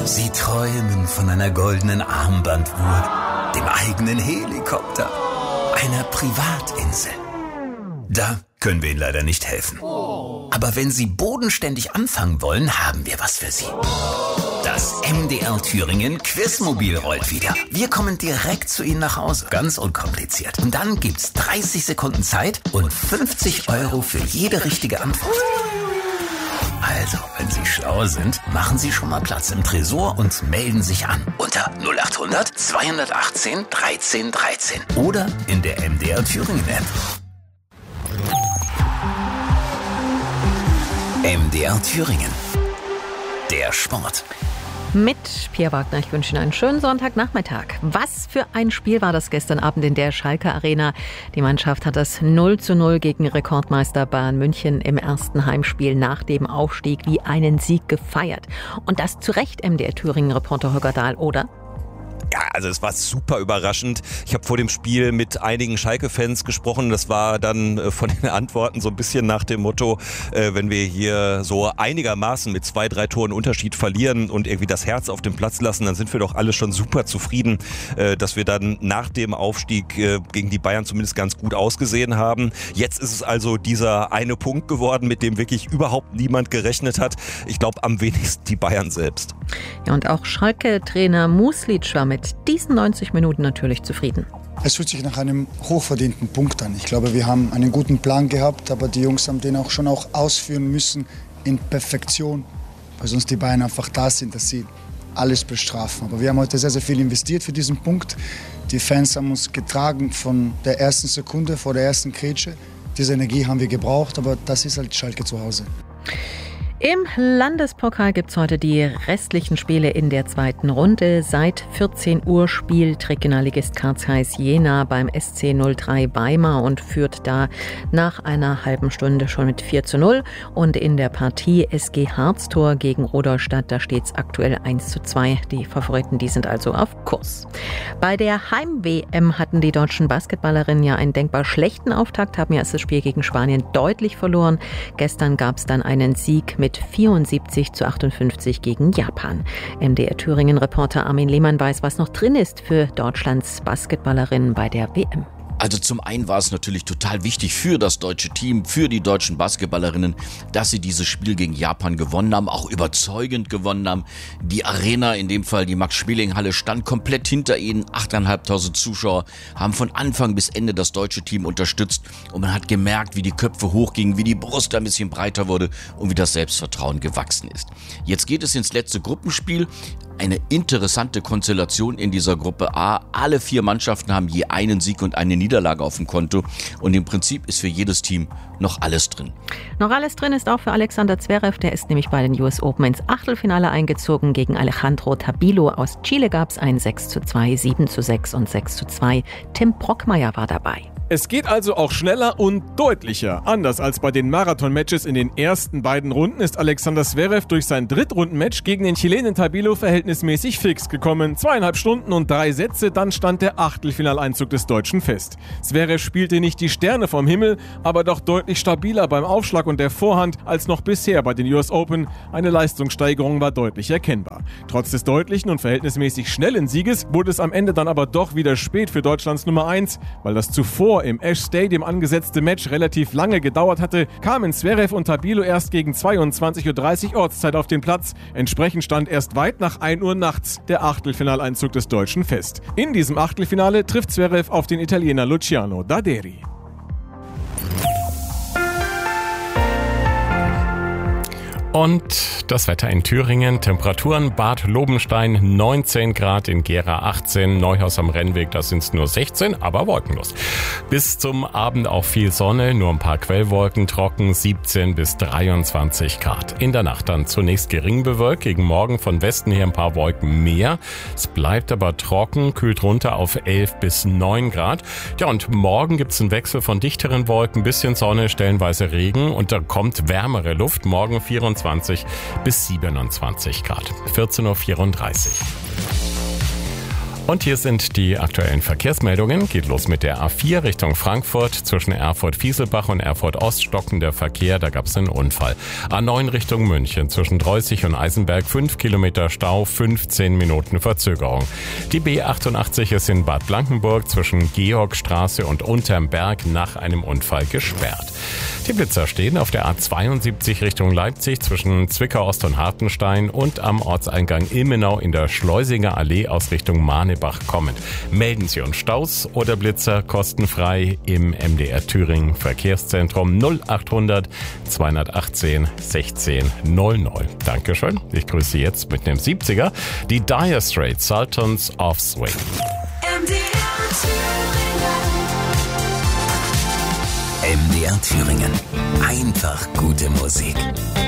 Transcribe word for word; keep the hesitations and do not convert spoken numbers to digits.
Sie träumen von einer goldenen Armbanduhr, dem eigenen Helikopter, einer Privatinsel. Da können wir Ihnen leider nicht helfen. Aber wenn Sie bodenständig anfangen wollen, haben wir was für Sie. Das M D R Thüringen Quizmobil rollt wieder. Wir kommen direkt zu Ihnen nach Hause. Ganz unkompliziert. Und dann gibt's dreißig Sekunden Zeit und fünfzig Euro für jede richtige Antwort. Also, wenn Sie schlau sind, machen Sie schon mal Platz im Tresor und melden sich an. Unter null acht hundert zweihundertachtzehn dreizehn dreizehn. Oder in der M D R Thüringen App. M D R Thüringen. Der Sport. Mit Pierre Wagner, ich wünsche Ihnen einen schönen Sonntagnachmittag. Was für ein Spiel war das gestern Abend in der Schalke Arena. Die Mannschaft hat das null zu null gegen Rekordmeister Bayern München im ersten Heimspiel nach dem Aufstieg wie einen Sieg gefeiert. Und das zu Recht, M D R Thüringen-Reporter Holger Dahl, oder? Ja, also es war super überraschend. Ich habe vor dem Spiel mit einigen Schalke-Fans gesprochen. Das war dann von den Antworten so ein bisschen nach dem Motto, äh, wenn wir hier so einigermaßen mit zwei, drei Toren Unterschied verlieren und irgendwie das Herz auf dem Platz lassen, dann sind wir doch alle schon super zufrieden, äh, dass wir dann nach dem Aufstieg äh, gegen die Bayern zumindest ganz gut ausgesehen haben. Jetzt ist es also dieser eine Punkt geworden, mit dem wirklich überhaupt niemand gerechnet hat. Ich glaube, am wenigsten die Bayern selbst. Ja, und auch Schalke-Trainer Muslic war mit diesen neunzig Minuten natürlich zufrieden. Es fühlt sich nach einem hochverdienten Punkt an. Ich glaube, wir haben einen guten Plan gehabt, aber die Jungs haben den auch schon auch ausführen müssen in Perfektion, weil sonst die Bayern einfach da sind, dass sie alles bestrafen. Aber wir haben heute sehr, sehr viel investiert für diesen Punkt. Die Fans haben uns getragen von der ersten Sekunde, vor der ersten Grätsche. Diese Energie haben wir gebraucht, aber das ist halt Schalke zu Hause. Im Landespokal gibt es heute die restlichen Spiele in der zweiten Runde. Seit vierzehn Uhr spielt Regionalligist Karl Zeiss Jena beim S C null drei Weimar und führt da nach einer halben Stunde schon mit vier zu null. Und in der Partie S G Harztor gegen Rudolstadt, da steht es aktuell eins zu zwei. Die Favoriten, die sind also auf Kurs. Bei der Heim-W M hatten die deutschen Basketballerinnen ja einen denkbar schlechten Auftakt, haben ja das Spiel gegen Spanien deutlich verloren. Gestern gab es dann einen Sieg mit vierundsiebzig zu achtundfünfzig gegen Japan. M D R Thüringen-Reporter Armin Lehmann weiß, was noch drin ist für Deutschlands Basketballerinnen bei der W M. Also zum einen war es natürlich total wichtig für das deutsche Team, für die deutschen Basketballerinnen, dass sie dieses Spiel gegen Japan gewonnen haben, auch überzeugend gewonnen haben. Die Arena, in dem Fall die Max-Schmeling-Halle, stand komplett hinter ihnen. achttausendfünfhundert Zuschauer haben von Anfang bis Ende das deutsche Team unterstützt. Und man hat gemerkt, wie die Köpfe hochgingen, wie die Brust ein bisschen breiter wurde und wie das Selbstvertrauen gewachsen ist. Jetzt geht es ins letzte Gruppenspiel. Eine interessante Konstellation in dieser Gruppe A. Alle vier Mannschaften haben je einen Sieg und eine Niederlage auf dem Konto. Und im Prinzip ist für jedes Team noch alles drin. Noch alles drin ist auch für Alexander Zverev. Der ist nämlich bei den U S Open ins Achtelfinale eingezogen. Gegen Alejandro Tabilo aus Chile gab es ein sechs zu zwei, sieben zu sechs und sechs zu zwei. Tim Brockmeier war dabei. Es geht also auch schneller und deutlicher. Anders als bei den Marathon-Matches in den ersten beiden Runden ist Alexander Zverev durch sein Drittrunden-Match gegen den Chilenen Tabilo verhältnismäßig fix gekommen. Zweieinhalb Stunden und drei Sätze, dann stand der Achtelfinaleinzug des Deutschen fest. Zverev spielte nicht die Sterne vom Himmel, aber doch deutlich stabiler beim Aufschlag und der Vorhand als noch bisher bei den U S Open. Eine Leistungssteigerung war deutlich erkennbar. Trotz des deutlichen und verhältnismäßig schnellen Sieges wurde es am Ende dann aber doch wieder spät für Deutschlands Nummer eins, weil das zuvor im Ash Stadium angesetzte Match relativ lange gedauert hatte, kamen Zverev und Tabilo erst gegen zweiundzwanzig Uhr dreißig Ortszeit auf den Platz. Entsprechend stand erst weit nach ein Uhr nachts der Achtelfinaleinzug des Deutschen fest. In diesem Achtelfinale trifft Zverev auf den Italiener Luciano Daderi. Und das Wetter in Thüringen, Temperaturen Bad Lobenstein neunzehn Grad, in Gera achtzehn, Neuhaus am Rennweg, da sind es nur sechzehn, aber wolkenlos. Bis zum Abend auch viel Sonne, nur ein paar Quellwolken, trocken siebzehn bis dreiundzwanzig Grad. In der Nacht dann zunächst gering bewölkt, gegen Morgen von Westen her ein paar Wolken mehr. Es bleibt aber trocken, kühlt runter auf elf bis neun Grad. Ja, und morgen gibt es einen Wechsel von dichteren Wolken, bisschen Sonne, stellenweise Regen und da kommt wärmere Luft, morgen vierundzwanzig bis siebenundzwanzig Grad. vierzehn Uhr vierunddreißig. Und hier sind die aktuellen Verkehrsmeldungen. Geht los mit der A vier Richtung Frankfurt. Zwischen Erfurt-Fieselbach und Erfurt-Ost stockender Verkehr, da gab es einen Unfall. A neun Richtung München. Zwischen Dreußig und Eisenberg fünf Kilometer Stau, fünfzehn Minuten Verzögerung. Die B achtundachtzig ist in Bad Blankenburg zwischen Georgstraße und Unterm Berg nach einem Unfall gesperrt. Die Blitzer stehen auf der A zweiundsiebzig Richtung Leipzig zwischen Zwickau-Ost und Hartenstein und am Ortseingang Ilmenau in der Schleusinger Allee aus Richtung Manebach kommend. Melden Sie uns Staus oder Blitzer kostenfrei im M D R Thüringen Verkehrszentrum null achthundert zweihundertachtzehn sechzehn null null. Dankeschön. Ich grüße jetzt mit dem siebziger die Dire Straits, Sultans of Swing. M D R Thüringen. Einfach gute Musik.